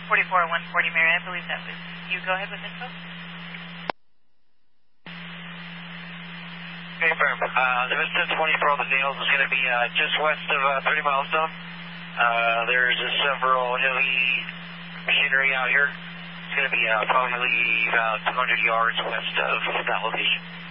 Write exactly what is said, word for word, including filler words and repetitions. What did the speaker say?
forty-four one forty, Mary. I believe that was you. Go ahead with info. Okay, firm. Uh, the Vista twenty-four on the Nails is going to be uh, just west of uh, thirty Milestone. Uh, there's uh, several heavy machinery out here. It's going to be uh, probably about two hundred yards west of that location.